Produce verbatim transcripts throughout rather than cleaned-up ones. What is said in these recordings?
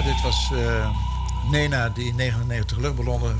Ja, dit was uh, Nena die negenennegentig luchtballonnen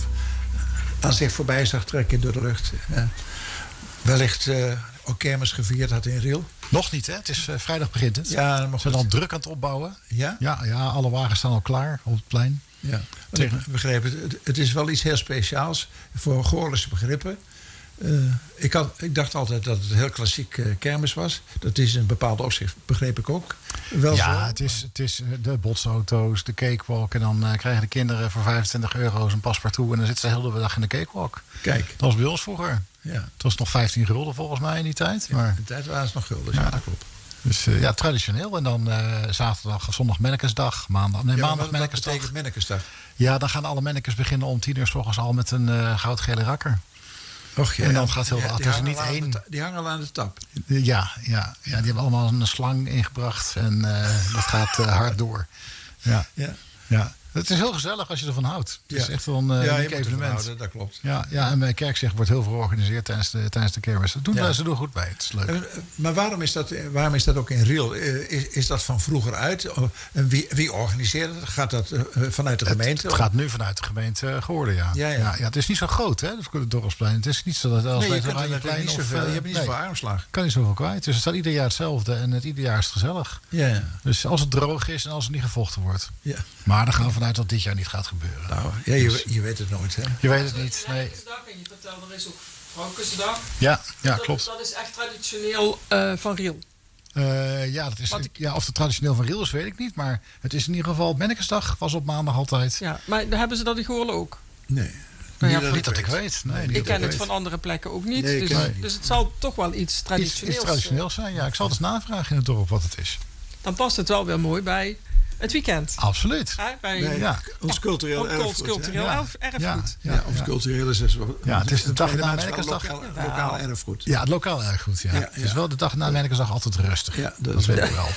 aan zich voorbij zag trekken door de lucht. Uh, wellicht uh, ook kermis gevierd had in Riel. Nog niet, hè? Het is uh, vrijdag begint het. Ja, we zijn al druk aan het opbouwen. Ja? Ja, ja, alle wagens staan al klaar op het plein. Ja, tegen... ik begreep het. Het is wel iets heel speciaals voor Goorlense begrippen. Uh, ik, had, ik dacht altijd dat het heel klassiek uh, kermis was. Dat is in een bepaald opzicht, begreep ik ook. Wel ja, zo. Het, is, het is de botsauto's, de cakewalk. En dan uh, krijgen de kinderen voor vijfentwintig euro's een paspartout. En dan zitten ze de hele dag in de cakewalk. Kijk. Dat was bij ons vroeger. Ja. Het was nog vijftien gulden volgens mij in die tijd. Ja, maar... in die tijd waren het nog gulden, ja, dat klopt. Dus uh, ja, traditioneel. En dan uh, zaterdag of zondag Mennekesdag. Maandag, nee, ja, maandag Mennekesdag. Wat betekent Mennekesdag? Ja, dan gaan alle Mennekes beginnen om tien uur 's ochtends al met een uh, goudgele rakker. Och, ja, en dan gaat heel ja, veel. Die, het hangen is niet één. de, die hangen aan de tap. Ja, ja, ja, die hebben allemaal een slang ingebracht. En uh, dat gaat uh, hard door. Ja. Ja. Ja. Het is heel gezellig als je ervan houdt. Het is ja. echt wel een ja, uniek evenement. Houden, dat klopt. Ja, ja, en bij Kerkzeg wordt heel veel georganiseerd tijdens de, tijdens de kermis. Dat doen ja. ze doen goed bij. Het is leuk. Uh, maar waarom is, dat, waarom is dat ook in Riel? Uh, is, is dat van vroeger uit? Uh, wie, wie organiseert het? Gaat dat uh, vanuit de gemeente? Het, het gaat nu vanuit de gemeente uh, geworden, ja. Ja, ja. Ja, ja. Het is niet zo groot, hè, het Dorpsplein. Het is niet zo dat als nee, je, bij het Oranjeplein niet zoveel, uh, je hebt niet nee, zoveel armslag. Kan niet zoveel kwijt. Dus het staat ieder jaar hetzelfde. En het ieder jaar is het gezellig. Ja, ja. Dus als het droog is en als het niet gevochten wordt. Ja. Maar dan gaan we vanuit dat dit jaar niet gaat gebeuren. Nou, ja, je, dus, je weet het nooit, hè? Je weet het niet, nee. En je vertelde, er is ook Vrouwkesdag. Ja, ja, dat, klopt. Dat is echt traditioneel uh, van Riel. Uh, ja, dat is, ik, ja, of het traditioneel van Riel is, weet ik niet. Maar het is in ieder geval, Mennekesdag was op maandag altijd. Ja, maar hebben ze dat in Goorlen ook? Nee. Nou ja, niet, dat, niet dat ik weet. Nee, ik ken het weet. van andere plekken ook niet. Nee, dus, nee. dus het zal toch wel iets traditioneels, iets, iets traditioneels zijn. Ja, ik zal het eens navragen in het dorp wat het is. Dan past het wel weer mooi bij het weekend. Absoluut. Ja, bij nee, ja. ons cultureel erfgoed. Ons cultureel ja. erfgoed. Ja, ja, ja, ons ja. cultureel is het wel. Ja, het is de dag na Mennekesdag. Lokaal, lokaal erfgoed. Ja, het lokaal erfgoed. Ja. Ja, ja. Het is wel de dag na Mennekesdag altijd rustig. Ja, dat, dat weet ik wel.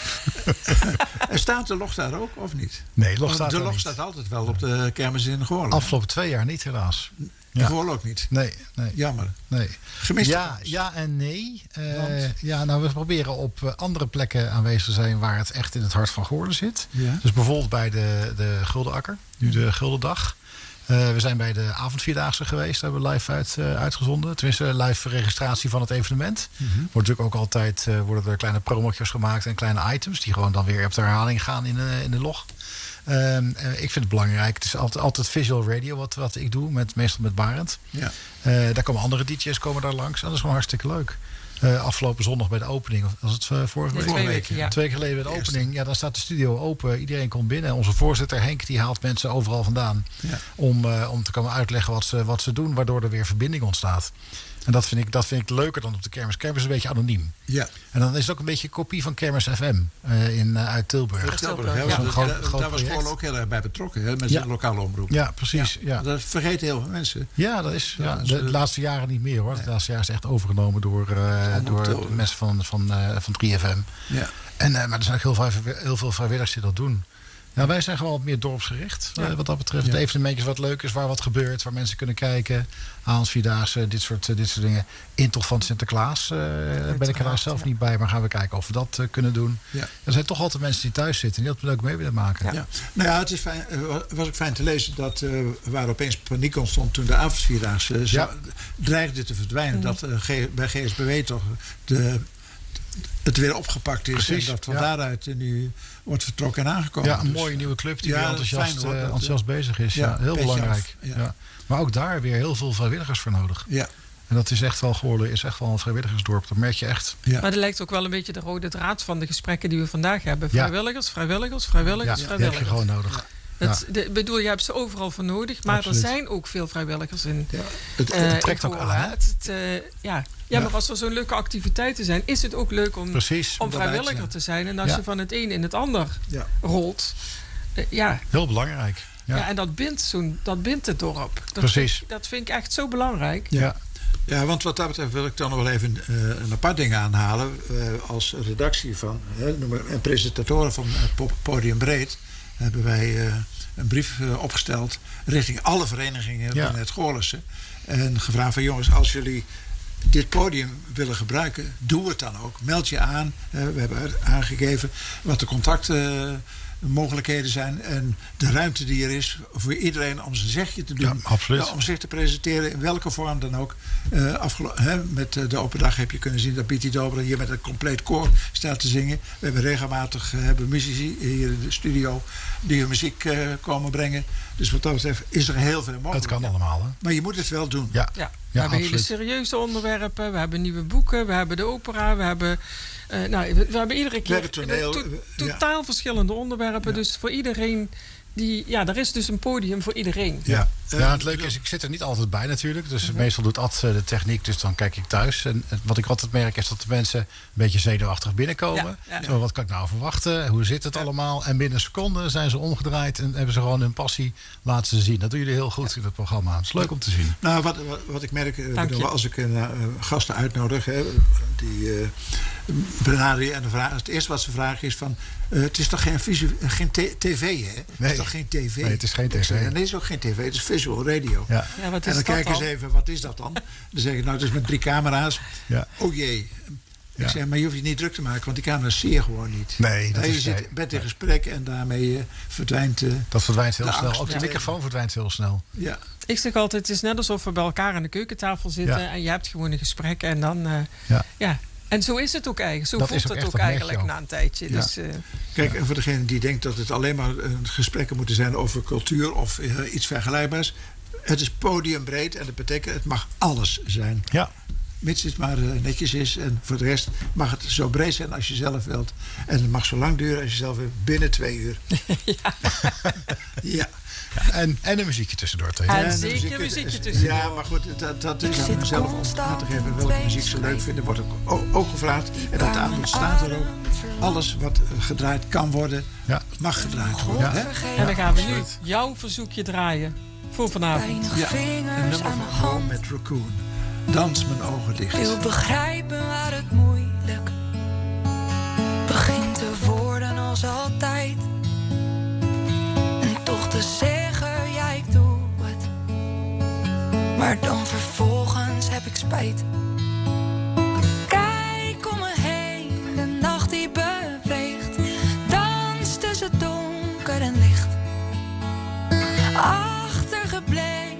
En staat de log daar ook, of niet? Nee, log staat de log niet. staat altijd wel op de kermis in Goorlen. Afgelopen twee jaar niet, helaas. Ja. Goorlen ook niet? Nee, nee. Jammer. Nee. Gemiste ja, kans. ja en nee. Uh, ja, nou, we proberen op uh, andere plekken aanwezig te zijn waar het echt in het hart van Goorlen zit. Ja. Dus bijvoorbeeld bij de, de Guldenakker, nu de Guldendag. Uh, we zijn bij de avondvierdaagse geweest, daar hebben we live uit, uh, uitgezonden. Tenminste, live registratie van het evenement. Mm-hmm. Wordt natuurlijk ook altijd uh, worden er kleine promotjes gemaakt en kleine items die gewoon dan weer op de herhaling gaan in de, in de log. Um, uh, ik vind het belangrijk. Het is altijd, altijd visual radio wat, wat ik doe, met, meestal met Barend. Ja. Uh, daar komen andere D J's komen daar langs. En dat is gewoon hartstikke leuk. Uh, afgelopen zondag bij de opening, of was het uh, vorige week? Nee, twee weken, ja. Twee weken geleden bij de opening. Ja, dan staat de studio open. Iedereen komt binnen. Onze voorzitter Henk die haalt mensen overal vandaan. Ja. Om, uh, om te komen uitleggen wat ze, wat ze doen, waardoor er weer verbinding ontstaat. En dat vind ik, dat vind ik leuker dan op de kermis. Kermis is een beetje anoniem. Ja. En dan is het ook een beetje een kopie van Kermis F M uh, in, uh, uit Tilburg. Uit Tilburg, ja. Ja. Ja. Groot, Daar, groot daar was Goorlen ook heel erg bij betrokken, hè, met ja. zijn lokale omroep. Ja, precies. Ja. Ja. Dat vergeten heel veel mensen. Ja, dat is ja, ja, de, de laatste jaren niet meer hoor. Nee. De laatste jaren is echt overgenomen door, uh, door de mensen van, van, uh, van drie F M. Ja. En, uh, maar er zijn ook heel veel, heel veel vrijwilligers die dat doen. Nou, wij zijn gewoon wat meer dorpsgericht. Ja. Uh, wat dat betreft. Ja. De evenementjes wat leuk is, waar wat gebeurt, waar mensen kunnen kijken. Avondsvierdaagse, dit soort, uh, dit soort dingen. Intocht van Sinterklaas. Uh, ben ik helaas zelf ja. niet bij, maar gaan we kijken of we dat uh, kunnen doen. Ja. Er zijn toch altijd mensen die thuis zitten en die dat leuk mee willen maken. Ja. Ja. Nou ja, het is fijn, uh, was ook fijn te lezen dat uh, waar opeens paniek ontstond toen de avondsvierdaagse uh, ja. dreigde te verdwijnen. Mm. Dat uh, G- bij G S B W toch de het weer opgepakt is. Precies, en dat van ja. daaruit nu wordt vertrokken en aangekomen. Ja, een dus, mooie nieuwe club die ja, weer enthousiast, fijn, hoor, uh, enthousiast uh, bezig is. Ja, ja, heel belangrijk. Ja. Ja. Maar ook daar weer heel veel vrijwilligers voor nodig. Ja. En dat is echt wel geworden, is echt wel een vrijwilligersdorp. Dat merk je echt. Ja. Maar dat lijkt ook wel een beetje de rode draad van de gesprekken die we vandaag hebben. Vrijwilligers, vrijwilligers, vrijwilligers, ja, vrijwilligers. Die heb je gewoon nodig. Ja. Dat, de, bedoel, je hebt ze overal voor nodig, maar Absoluut. Er zijn ook veel vrijwilligers in. Ja. Het, het, het trekt uh, ook aan. Het, het, uh, ja. Ja, ja, maar als er zo'n leuke activiteiten zijn, is het ook leuk om, om vrijwilliger ja. te zijn. En als ja. je van het een in het ander ja. rolt. Uh, ja. Heel belangrijk. Ja. Ja, en dat bindt, zo'n, dat bindt het dorp. Dat Precies. Vind, dat vind ik echt zo belangrijk. Ja. Ja, want wat dat betreft wil ik dan nog wel even uh, een apart ding aanhalen. Uh, als redactie van uh, en presentatoren van uh, Podium Breed hebben wij uh, een brief uh, opgesteld richting alle verenigingen ja. binnen het Goorlense. En gevraagd van jongens, als jullie dit podium willen gebruiken, doe het dan ook. Meld je aan. Uh, we hebben aangegeven wat de contacten mogelijkheden zijn en de ruimte die er is voor iedereen om zijn zegje te doen. Ja, absoluut. Ja, om zich te presenteren in welke vorm dan ook. Uh, afgelo- hè, met uh, de open dag heb je kunnen zien dat Pietie Dobra hier met een compleet koor staat te zingen. We hebben regelmatig uh, hebben muzici hier in de studio die hun muziek uh, komen brengen. Dus wat dat betreft is er heel veel mogelijk. Het kan allemaal, hè? Maar je moet het wel doen. Ja, ja. ja we hebben absoluut. hele serieuze onderwerpen. We hebben nieuwe boeken. We hebben de opera. We hebben, uh, nou, we, we hebben iedere keer we hebben toneel, to, totaal ja. verschillende onderwerpen. Ja. Dus voor iedereen... Die, ja, er is dus een podium voor iedereen. Ja, ja het leuke is, ik zit er niet altijd bij natuurlijk. Dus mm-hmm. meestal doet Ad de techniek, dus dan kijk ik thuis. En wat ik altijd merk is dat de mensen een beetje zenuwachtig binnenkomen. Ja, ja. Zo, wat kan ik nou verwachten? Hoe zit het ja. allemaal? En binnen een seconde zijn ze omgedraaid en hebben ze gewoon hun passie laten ze zien. Dat doen jullie heel goed ja. in het programma. Het is leuk om te zien. Nou, wat, wat, wat ik merk, bedoel, als ik uh, gasten uitnodig, hè, die uh, benaderen en de vraag, het eerste wat ze vragen is van, uh, het is toch geen, visu, geen t- tv, hè? Nee. Het is toch geen tv? Nee, het is geen tv. Nee, het is ook geen tv, het is visual radio. Ja. Ja, wat is en dan kijken ze even, wat is dat dan? Dan zeg ik, nou, het is met drie camera's. Ja. Oh jee. Ja. Ik zeg, maar je hoeft je niet druk te maken, want die camera's zie je gewoon niet. Nee, dat nee, je is zit, nee. bent in gesprek en daarmee uh, verdwijnt... Uh, dat verdwijnt heel snel. Angst. Ook de ja. microfoon verdwijnt heel snel. Ja. Ik zeg altijd, het is net alsof we bij elkaar aan de keukentafel zitten... Ja. en je hebt gewoon een gesprek en dan... Uh, ja. ja. En zo is het ook eigenlijk. Zo dat voelt ook het ook eigenlijk ook. na een tijdje. Ja. Dus, uh, Kijk, en voor degene die denkt dat het alleen maar uh, gesprekken moeten zijn over cultuur of uh, iets vergelijkbaars. Het is podiumbreed en dat betekent het mag alles zijn. Ja. Mits het maar uh, netjes is. En voor de rest mag het zo breed zijn als je zelf wilt. En het mag zo lang duren als je zelf wilt. Binnen twee uur. ja. ja. Ja, en, en een muziekje tussendoor. En, en zeker muziek, een muziekje tussendoor. Ja, maar goed, dat, dat is aan mezelf om aan te geven welke muziek ze leuk vinden. Wordt ook, ook gevraagd. En dat aanbod staat er ook. Alles wat gedraaid kan worden, ja. mag gedraaid worden. Ja. Hè? En dan gaan we nu jouw verzoekje draaien. Voor vanavond. Ja, een nummer van Home met Raccoon. Dans mijn ogen dicht. Wil begrijpen waar het moeilijk begint te worden als altijd. En toch te zeggen, ja ik doe het. Maar dan vervolgens heb ik spijt. Kijk om me heen, de nacht die beweegt. Dans tussen donker en licht. Achtergebleven.